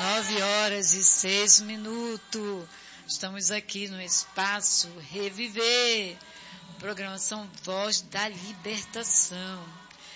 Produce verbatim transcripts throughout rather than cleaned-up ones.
Nove horas e seis minutos. Estamos aqui no Espaço Reviver. Programação Voz da Libertação.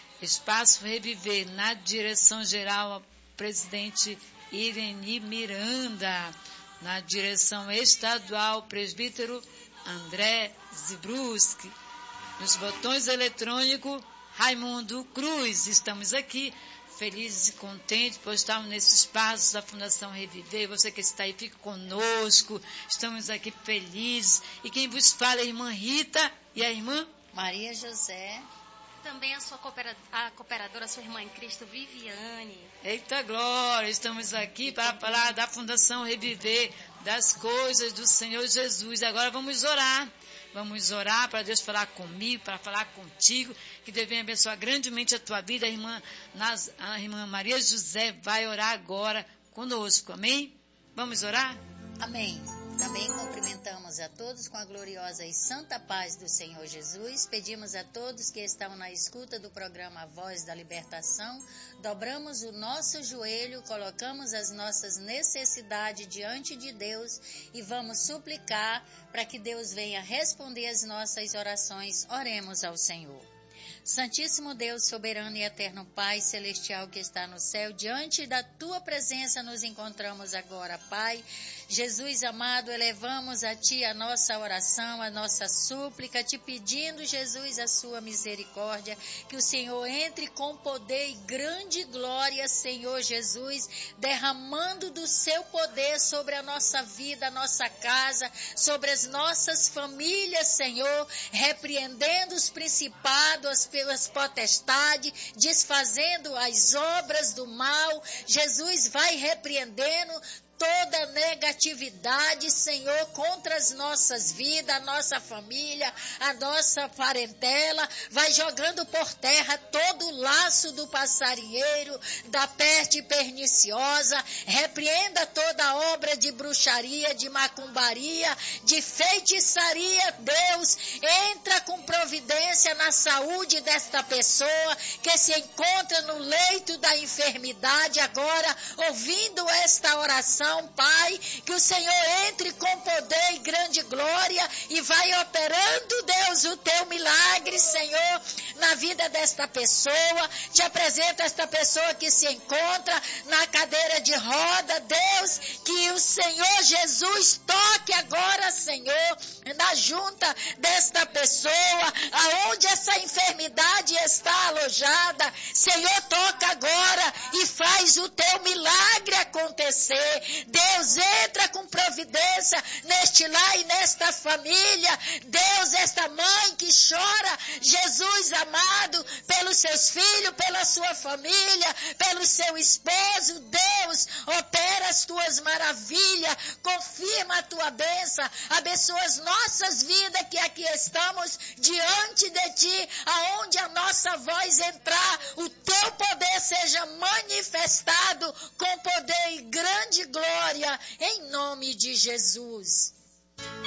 Espaço Reviver, na direção geral, a presidente Irene Miranda. Na direção estadual, presbítero André Zibruski. Nos botões eletrônicos, Raimundo Cruz. Estamos aqui felizes e contentes por estarmos nesse espaço da Fundação Reviver. Você que está aí, fique conosco. Estamos aqui felizes. E quem vos fala é a irmã Rita e a irmã Maria José. Também a sua coopera- a cooperadora, sua irmã em Cristo, Viviane. Eita glória! Estamos aqui para falar da Fundação Reviver, das coisas do Senhor Jesus. Agora vamos orar. Vamos orar para Deus falar comigo, para falar contigo, que Deus venha abençoar grandemente a tua vida. A irmã, Naz, a irmã Maria José vai orar agora conosco, amém? Vamos orar? Amém. Também cumprimentamos a todos com a gloriosa e santa paz do Senhor Jesus. Pedimos a todos que estão na escuta do programa Voz da Libertação, dobramos o nosso joelho, colocamos as nossas necessidades diante de Deus e vamos suplicar para que Deus venha responder as nossas orações. Oremos ao Senhor. Santíssimo Deus, soberano e eterno Pai celestial que está no céu, diante da Tua presença nos encontramos agora, Pai. Jesus amado, elevamos a Ti a nossa oração, a nossa súplica, Te pedindo, Jesus, a Sua misericórdia, que o Senhor entre com poder e grande glória, Senhor Jesus, derramando do Seu poder sobre a nossa vida, a nossa casa, sobre as nossas famílias, Senhor, repreendendo os principados, pelas potestades, desfazendo as obras do mal. Jesus vai repreendendo toda negatividade, Senhor, contra as nossas vidas, a nossa família, a nossa parentela, vai jogando por terra todo o laço do passarinheiro, da peste perniciosa, repreenda toda obra de bruxaria, de macumbaria, de feitiçaria. Deus, entra com providência na saúde desta pessoa que se encontra no leito da enfermidade agora, ouvindo esta oração, Pai, que o Senhor entre com poder e grande glória e vai operando, Deus, o teu milagre, Senhor, na vida desta pessoa. Te apresento esta pessoa que se encontra na cadeira de roda, Deus, que o Senhor Jesus toque agora, Senhor, na junta desta pessoa, aonde essa enfermidade está alojada. Senhor, toca agora e faz o teu milagre acontecer. Deus, entra com providência neste lar e nesta família. Deus, esta mãe que chora, Jesus amado, pelos seus filhos, pela sua família, pelo seu esposo. Deus, opera as tuas maravilhas, confirma a tua bênção, abençoa as nossas vidas que aqui estamos diante de ti, aonde a nossa voz entrar, o teu poder seja manifestado com poder e grande glória, em nome de Jesus.